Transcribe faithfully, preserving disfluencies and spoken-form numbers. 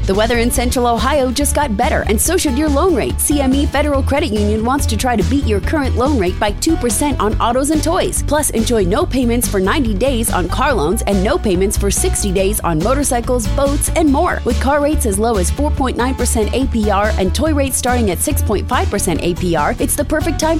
The weather in Central Ohio just got better, and so should your loan rate. C M E Federal Credit Union wants to try to beat your current loan rate by two percent on autos and toys. Plus, enjoy no payments for ninety days on car loans and no payments for sixty days on motorcycles, boats, and more. With car rates as low as four point nine percent A P R and toy rates starting at six point five percent A P R, it's the perfect time